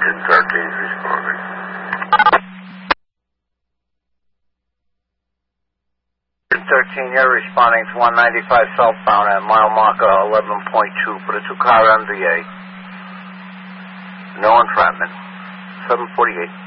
Engine 13 is responding. Engine 13, you're responding to 195 southbound at mile marker 11.2 for the two-car MVA. No entrapment. 748.